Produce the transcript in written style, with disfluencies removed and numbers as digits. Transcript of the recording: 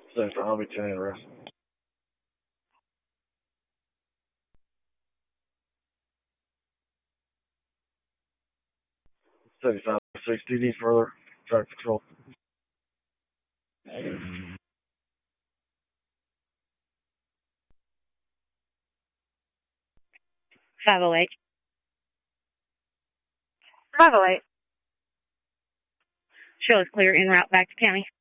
Send for Army 10 arrest. 7560, need further traffic control. 508. 508. Show is clear en route back to county.